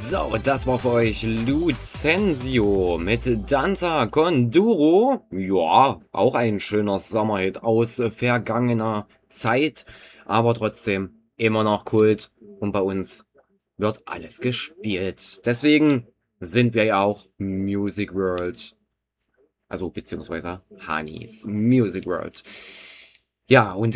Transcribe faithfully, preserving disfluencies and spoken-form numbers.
So, das war für euch Lucenzio mit Danza con Duro. Ja, auch ein schöner Sommerhit aus äh, vergangener Zeit, aber trotzdem immer noch Kult und bei uns wird alles gespielt. Deswegen sind wir ja auch Music World, also beziehungsweise Hanis Music World. Ja, und